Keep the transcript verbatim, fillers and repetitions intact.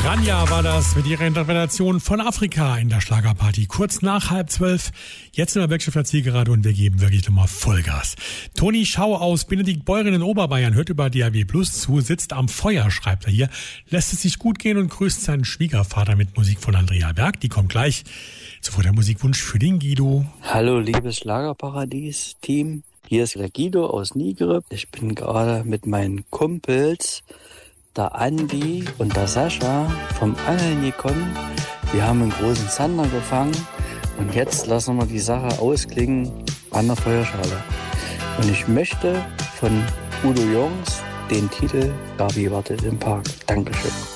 Rania war das mit ihrer Interpretation von Afrika in der Schlagerparty. Kurz nach halb zwölf. Jetzt sind wir wirklich auf der Zielgerade und wir geben wirklich nochmal Vollgas. Toni Schau aus Benediktbeuren in Oberbayern hört über D A B Plus zu, sitzt am Feuer, schreibt er hier, lässt es sich gut gehen und grüßt seinen Schwiegervater mit Musik von Andrea Berg. Die kommt gleich. Zuvor der Musikwunsch für den Guido. Hallo, liebes Schlagerparadies-Team. Hier ist der Guido aus Nigrib. Ich bin gerade mit meinen Kumpels, der Andi und der Sascha, vom Angeln gekommen. Wir haben einen großen Zander gefangen und jetzt lassen wir die Sache ausklingen an der Feuerschale. Und ich möchte von Udo Jürgens den Titel Gabi wartet im Park. Dankeschön.